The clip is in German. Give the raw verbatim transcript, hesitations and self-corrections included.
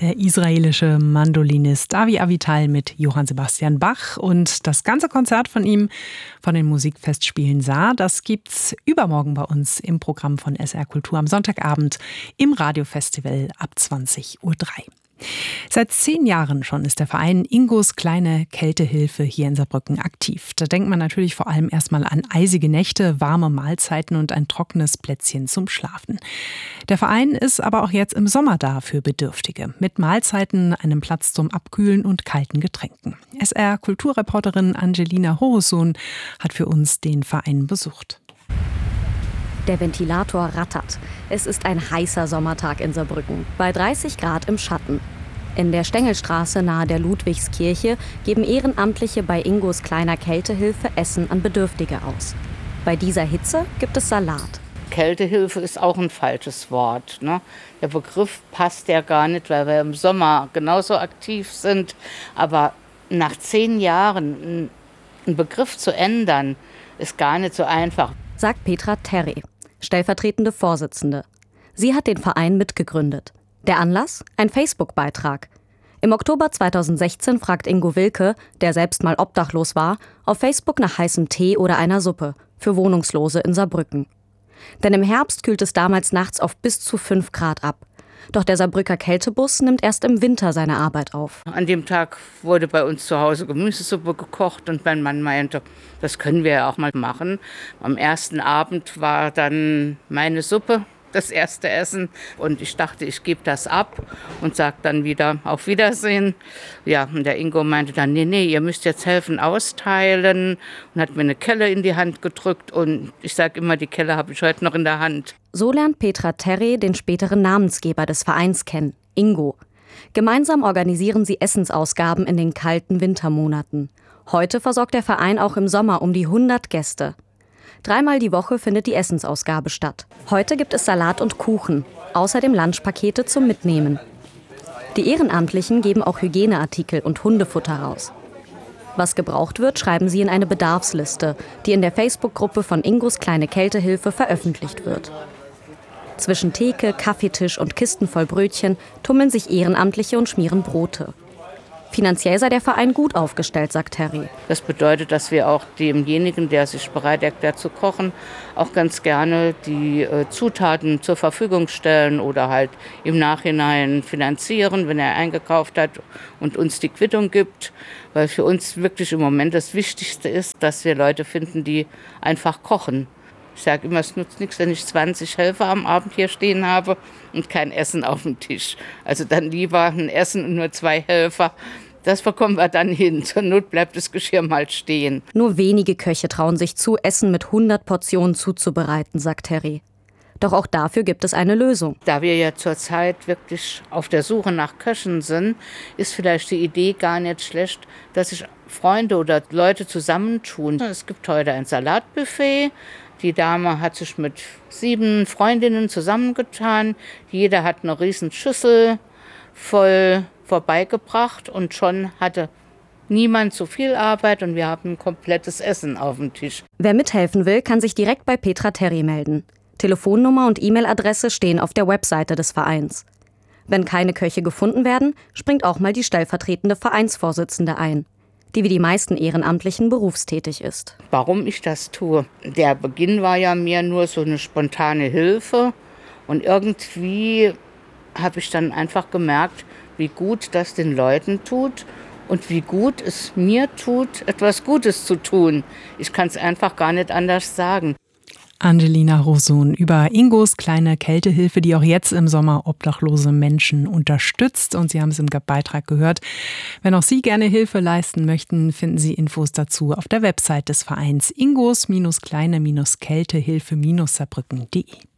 Der israelische Mandolinist Avi Avital mit Johann Sebastian Bach und das ganze Konzert von ihm von den Musikfestspielen Saar, das gibt's übermorgen bei uns im Programm von S R Kultur am Sonntagabend im Radiofestival ab zwanzig Uhr drei. Seit zehn Jahren schon ist der Verein Ingos kleine Kältehilfe hier in Saarbrücken aktiv. Da denkt man natürlich vor allem erstmal an eisige Nächte, warme Mahlzeiten und ein trockenes Plätzchen zum Schlafen. Der Verein ist aber auch jetzt im Sommer da für Bedürftige. Mit Mahlzeiten, einem Platz zum Abkühlen und kalten Getränken. S R-Kulturreporterin Angelina Hohosun hat für uns den Verein besucht. Der Ventilator rattert. Es ist ein heißer Sommertag in Saarbrücken, bei dreißig Grad im Schatten. In der Stengelstraße nahe der Ludwigskirche geben Ehrenamtliche bei Ingos kleiner Kältehilfe Essen an Bedürftige aus. Bei dieser Hitze gibt es Salat. Kältehilfe ist auch ein falsches Wort, ne? Der Begriff passt ja gar nicht, weil wir im Sommer genauso aktiv sind. Aber nach zehn Jahren einen Begriff zu ändern, ist gar nicht so einfach. Sagt Petra Terry, stellvertretende Vorsitzende. Sie hat den Verein mitgegründet. Der Anlass? Ein Facebook-Beitrag. Im Oktober zweitausendsechzehn fragt Ingo Wilke, der selbst mal obdachlos war, auf Facebook nach heißem Tee oder einer Suppe für Wohnungslose in Saarbrücken. Denn im Herbst kühlt es damals nachts auf bis zu fünf Grad ab. Doch der Saarbrücker Kältebus nimmt erst im Winter seine Arbeit auf. An dem Tag wurde bei uns zu Hause Gemüsesuppe gekocht und mein Mann meinte, das können wir ja auch mal machen. Am ersten Abend war dann meine Suppe das erste Essen und ich dachte, ich gebe das ab und sage dann wieder auf Wiedersehen. Ja, und der Ingo meinte dann, nee, nee, ihr müsst jetzt helfen austeilen und hat mir eine Kelle in die Hand gedrückt und ich sage immer, die Kelle habe ich heute noch in der Hand. So lernt Petra Terry den späteren Namensgeber des Vereins kennen, Ingo. Gemeinsam organisieren sie Essensausgaben in den kalten Wintermonaten. Heute versorgt der Verein auch im Sommer um die hundert Gäste. Dreimal die Woche findet die Essensausgabe statt. Heute gibt es Salat und Kuchen, außerdem Lunchpakete zum Mitnehmen. Die Ehrenamtlichen geben auch Hygieneartikel und Hundefutter raus. Was gebraucht wird, schreiben sie in eine Bedarfsliste, die in der Facebook-Gruppe von Ingos kleine Kältehilfe veröffentlicht wird. Zwischen Theke, Kaffeetisch und Kisten voll Brötchen tummeln sich Ehrenamtliche und schmieren Brote. Finanziell sei der Verein gut aufgestellt, sagt Terry. Das bedeutet, dass wir auch demjenigen, der sich bereit erklärt zu kochen, auch ganz gerne die äh, Zutaten zur Verfügung stellen oder halt im Nachhinein finanzieren, wenn er eingekauft hat und uns die Quittung gibt. Weil für uns wirklich im Moment das Wichtigste ist, dass wir Leute finden, die einfach kochen. Ich sage immer, es nutzt nichts, wenn ich zwanzig Helfer am Abend hier stehen habe und kein Essen auf dem Tisch. Also dann lieber ein Essen und nur zwei Helfer. Das bekommen wir dann hin. Zur Not bleibt das Geschirr mal stehen. Nur wenige Köche trauen sich zu, Essen mit hundert Portionen zuzubereiten, sagt Terry. Doch auch dafür gibt es eine Lösung. Da wir ja zurzeit wirklich auf der Suche nach Köchen sind, ist vielleicht die Idee gar nicht schlecht, dass sich Freunde oder Leute zusammentun. Es gibt heute ein Salatbuffet. Die Dame hat sich mit sieben Freundinnen zusammengetan. Jeder hat eine riesen Schüssel voll vorbeigebracht und schon hatte niemand zu viel Arbeit und wir haben ein komplettes Essen auf dem Tisch. Wer mithelfen will, kann sich direkt bei Petra Terry melden. Telefonnummer und E-Mail-Adresse stehen auf der Webseite des Vereins. Wenn keine Köche gefunden werden, springt auch mal die stellvertretende Vereinsvorsitzende ein, die wie die meisten Ehrenamtlichen berufstätig ist. Warum ich das tue? Der Beginn war ja mir nur so eine spontane Hilfe und irgendwie habe ich dann einfach gemerkt, wie gut das den Leuten tut und wie gut es mir tut, etwas Gutes zu tun. Ich kann es einfach gar nicht anders sagen. Angelina Hohosun über Ingos kleine Kältehilfe, die auch jetzt im Sommer obdachlose Menschen unterstützt. Und Sie haben es im Beitrag gehört. Wenn auch Sie gerne Hilfe leisten möchten, finden Sie Infos dazu auf der Website des Vereins ingos kleine Kältehilfe Saarbrücken punkt de.